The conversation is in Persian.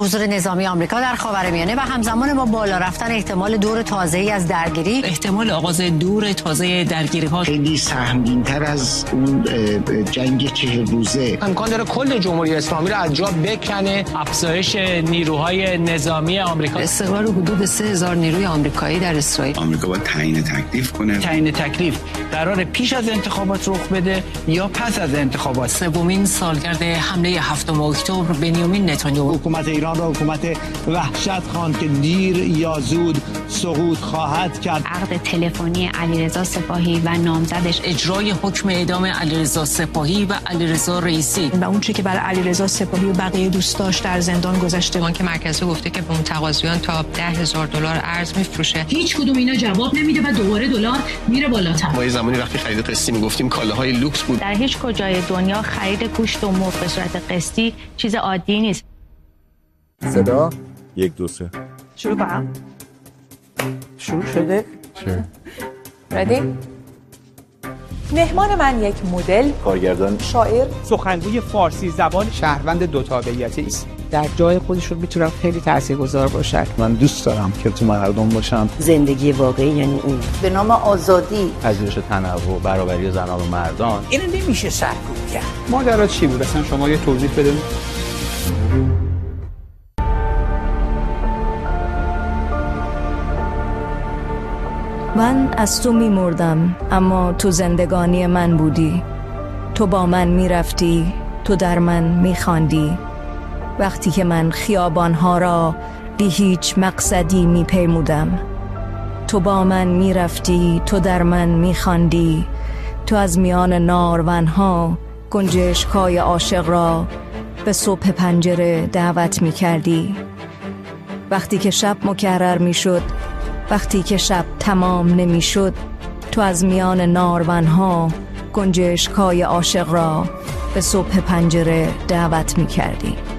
حضور نظامی آمریکا در خاورمیانه و همزمان با بالا رفتن احتمال دور تازه‌ای از درگیری، احتمال آغاز دور تازه درگیری‌ها خیلی سهمگین‌تر از اون جنگ 40 روزه، امکان داره کل جمهوری اسلامی رو از جا بکنه. افزایش نیروهای نظامی آمریکا، استقرار حدود 3000 نیروی آمریکایی در اسرائیل. آمریکا باید تعیین تکلیف کنه. تعیین تکلیف قرار پیش از انتخابات رخ بده یا پس از انتخابات. سومین سالگرد حمله 7 اکتبر بنیامین نتانیاهو. حکومت ایران را حکومت وحشت خواند که دیر یا زود سقوط خواهد کرد. عقد تلفنی علیرضا سپاهی و نامزدش، اجرای حکم اعدام علیرضا سپاهی و علیرضا رئیسی و اون چه که برای علیرضا سپاهی و بقیه دوستاش در زندان گذشته. بانک مرکزی گفته که به متقاضیان تا $10,000 ارز میفروشه. هیچ کدوم اینا جواب نمیده و دوباره دلار میره بالاتر. ما یه زمانی وقتی خرید قسطی میگفتیم کالاهای لوکس بود. در هیچ کجای دنیا خرید گوشت و مرغ به صورت قسطی چیز عادی نیست. صدا 1 2 3 شروع کنم. شروع شده؟ چه؟ ردی؟ مهمان من یک مدل، کارگردان، شاعر، سخنگوی فارسی زبان، شهروند دو تابعیتی است. در جای خودشون میتونن خیلی تاثیرگذار باشن. من دوست دارم که تو مردم باشم. زندگی واقعی یعنی این. به نام آزادی، پذیرش تنوع، برابری زنان و مردان. اینو نمیشه سرکوب کرد. ماجرا چی بود؟ اصلا شما یه توضیح بده. من از تو می مردم اما تو زندگانی من بودی. تو با من می رفتی، تو در من می خواندی. وقتی که من خیابانها را بی هیچ مقصدی می پیمودم. تو با من می رفتی، تو در من می خواندی. تو از میان نارونها گنجشکای عاشق را به صبح پنجره دعوت می کردی. وقتی که شب مکرر می شد، وقتی که شب تمام نمی شد، تو از میان نارونها گنجشکای عاشق را به صبح پنجره دعوت می کردی.